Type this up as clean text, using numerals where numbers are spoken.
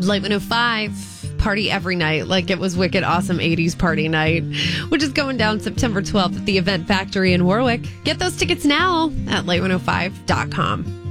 Light 105. Party every night like it was wicked awesome 80s party night, which is going down September 12th at the Event Factory in Warwick. Get those tickets now at light105.com.